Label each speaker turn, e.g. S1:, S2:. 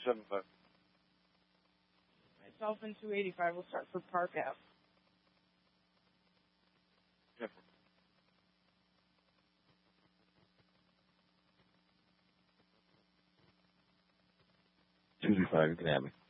S1: 275.
S2: Myself and 285 will start for Park Ave.
S1: Yep.
S3: 225, you can have me.